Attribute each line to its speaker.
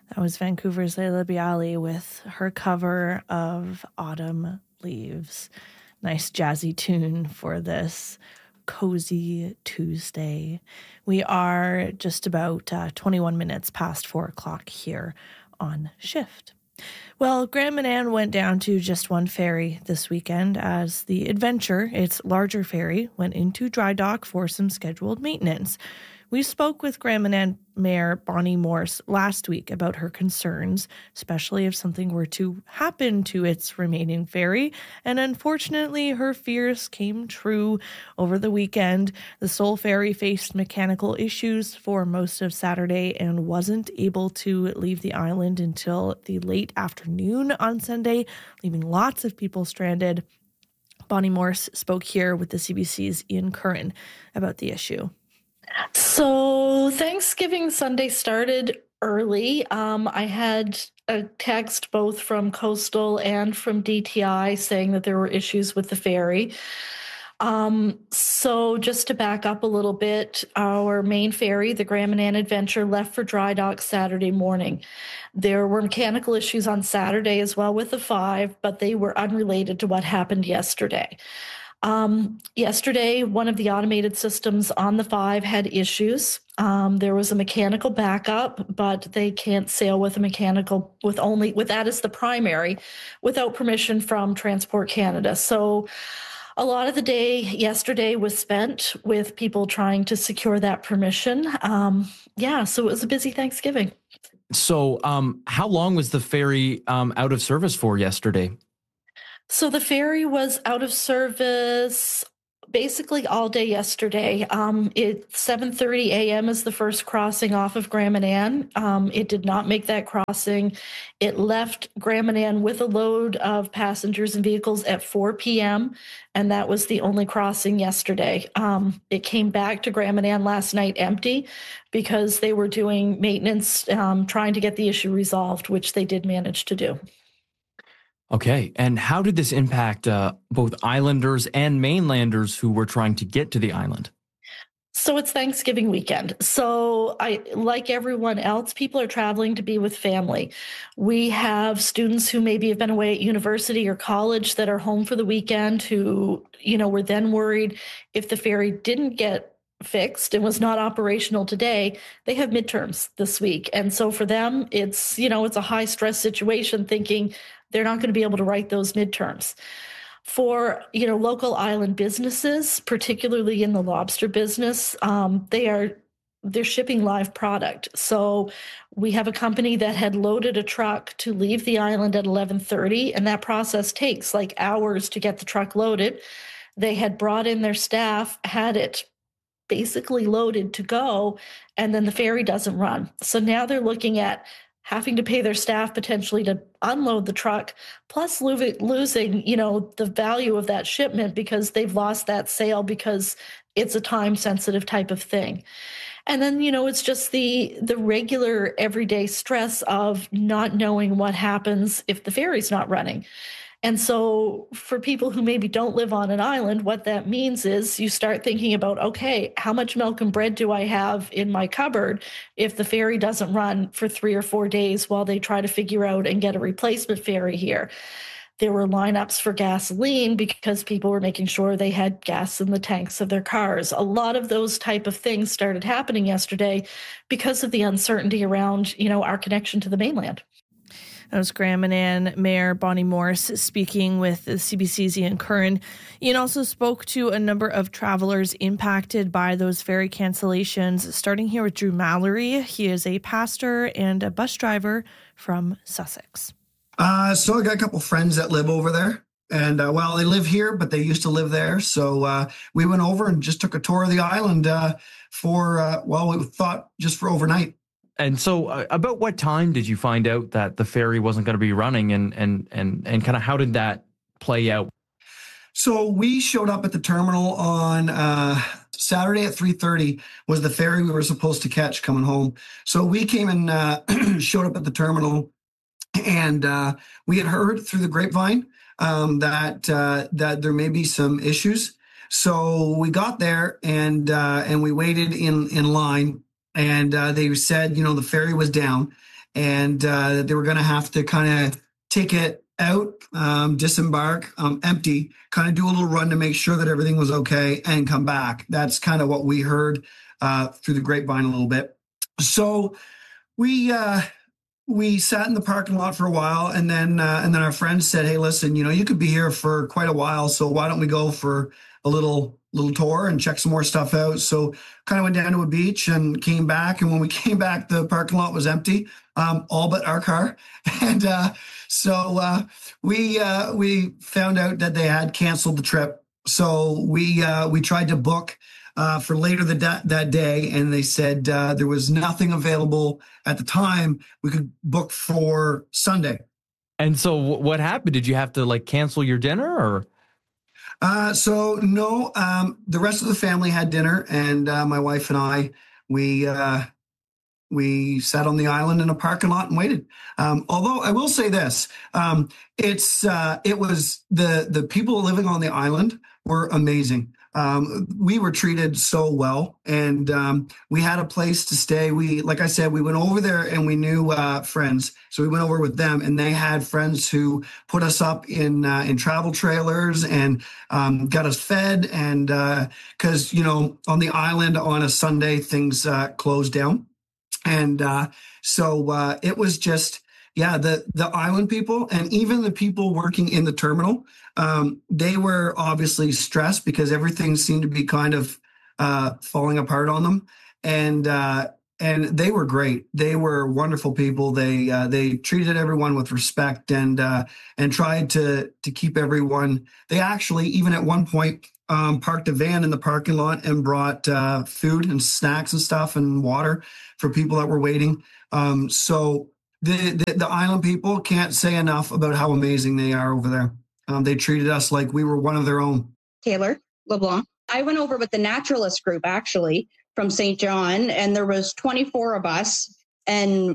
Speaker 1: That was Vancouver's Leila Bialy with her cover of Autumn Leaves. Nice jazzy tune for this cozy Tuesday. We are just about 21 minutes past 4 o'clock here on Shift. Well, Grand Manan went down to just one ferry this weekend as the Adventure, its larger ferry, went into dry dock for some scheduled maintenance. We spoke with Grand Manan Mayor Bonnie Morse last week about her concerns, especially if something were to happen to its remaining ferry, and unfortunately her fears came true over the weekend. The Soul Ferry faced mechanical issues for most of Saturday and wasn't able to leave the island until the late afternoon on Sunday, leaving lots of people stranded. Bonnie Morse spoke here with the CBC's Ian Curran about the issue.
Speaker 2: So Thanksgiving Sunday started early. I had a text both from Coastal and from DTI saying that there were issues with the ferry. So just to back up a little bit, our main ferry, the Grand Manan Adventure, left for dry dock Saturday morning. There were mechanical issues on Saturday as well with the 5, but they were unrelated to what happened yesterday. Yesterday, one of the automated systems on the 5 had issues. There was a mechanical backup, but they can't sail with a mechanical with that as the primary without permission from Transport Canada. So a lot of the day yesterday was spent with people trying to secure that permission. So it was a busy Thanksgiving.
Speaker 3: So how long was the ferry out of service for yesterday?
Speaker 2: So the ferry was out of service basically all day yesterday. 7:30 a.m. is the first crossing off of Grand Manan. It did not make that crossing. It left Grand Manan with a load of passengers and vehicles at 4 p.m., and that was the only crossing yesterday. It came back to Grand Manan last night empty because they were doing maintenance, trying to get the issue resolved, which they did manage to do.
Speaker 3: Okay. And how did this impact both islanders and mainlanders who were trying to get to the island?
Speaker 2: So it's Thanksgiving weekend. So like everyone else, people are traveling to be with family. We have students who maybe have been away at university or college that are home for the weekend who, were then worried if the ferry didn't get fixed and was not operational today, they have midterms this week. And so for them, it's a high stress situation thinking they're not going to be able to write those midterms. For, local island businesses, particularly in the lobster business, they're shipping live product. So we have a company that had loaded a truck to leave the island at 11:30, and that process takes like hours to get the truck loaded. They had brought in their staff, had it basically loaded to go, and then the ferry doesn't run. So now they're looking at having to pay their staff potentially to unload the truck, plus losing, the value of that shipment because they've lost that sale because it's a time-sensitive type of thing. And then, it's just the regular everyday stress of not knowing what happens if the ferry's not running. And so for people who maybe don't live on an island, what that means is you start thinking about, okay, how much milk and bread do I have in my cupboard if the ferry doesn't run for 3 or 4 days while they try to figure out and get a replacement ferry here? There were lineups for gasoline because people were making sure they had gas in the tanks of their cars. A lot of those type of things started happening yesterday because of the uncertainty around, our connection to the mainland.
Speaker 1: That was Grand Manan Mayor Bonnie Morse speaking with the CBC's Ian Curran. Ian also spoke to a number of travelers impacted by those ferry cancellations, starting here with Drew Mallory. He is a pastor and a bus driver from Sussex.
Speaker 4: So I got a couple friends that live over there. And, they live here, but they used to live there. So we went over and just took a tour of the island we thought just for overnight.
Speaker 3: And so about what time did you find out that the ferry wasn't going to be running and kind of how did that play out?
Speaker 4: So we showed up at the terminal on Saturday at 3:30 was the ferry we were supposed to catch coming home. So we came and showed up at the terminal and we had heard through the grapevine that there may be some issues. So we got there and we waited in line. And they said, the ferry was down. and they were going to have to kind of take it out, disembark, empty, kind of do a little run to make sure that everything was okay and come back. That's kind of what we heard through the grapevine a little bit. So we sat in the parking lot for a while, and then our friends said, "Hey, listen, you could be here for quite a while, so why don't we go for a little tour and check some more stuff out?" So kind of went down to a beach and came back, and when we came back, the parking lot was empty, all but our car, and so we found out that they had canceled the trip. So we tried to book for later that day, and they said there was nothing available at the time. We could book for Sunday.
Speaker 3: And so what happened? Did you have to cancel your dinner or?
Speaker 4: So no, the rest of the family had dinner, and my wife and I, we sat on the island in a parking lot and waited. Although I will say this, it was the people living on the island were amazing. We were treated so well, and we had a place to stay. Like I said, we went over there and we knew friends. So we went over with them, and they had friends who put us up in travel trailers and got us fed. And because, on the island on a Sunday, things closed down. And so it was just, the island people and even the people working in the terminal, they were obviously stressed because everything seemed to be kind of falling apart on them. And they were great. They were wonderful people. They treated everyone with respect and tried to keep everyone. They actually, even at one point, parked a van in the parking lot and brought food and snacks and stuff and water for people that were waiting. So the island people can't say enough about how amazing they are over there. They treated us like we were one of their own.
Speaker 5: Taylor LeBlanc. I went over with the naturalist group, actually, from St. John, and there was 24 of us. And